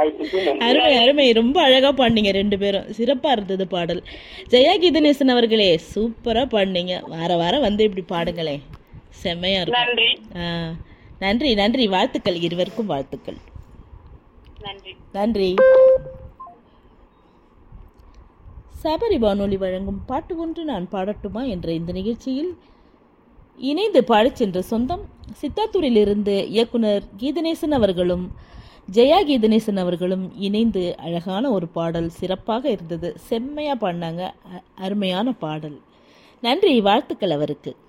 வாய்ப்புக்கு நன்றி. அருமை அருமை, ரொம்ப அழகா பாடினீங்க ரெண்டு பேரும், சிறப்பா இருந்தது பாடல். ஜெயா கீதநேசன் அவர்களே சூப்பரா பாடினீங்க. வார வாரம் வந்து இப்படி பாடுங்களேன், செம்மையா இருக்கும். நன்றி நன்றி நன்றி, வாழ்த்துக்கள், இருவருக்கும் வாழ்த்துக்கள். நன்றி. நன்றி. சபரி வானொலி வழங்கும் பாட்டு ஒன்று நான் பாடட்டுமா என்ற இந்த நிகழ்ச்சியில் இணைந்து பாடிச் சென்ற சொந்தம் சித்தாத்தூரிலிருந்து இயக்குனர் கீதநேசன் அவர்களும் ஜெயா கீதநேசன் அவர்களும் இணைந்து அழகான ஒரு பாடல், சிறப்பாக இருந்தது, செம்மையா பாடினாங்க, அருமையான பாடல். நன்றி, வாழ்த்துக்கள் அவருக்கு.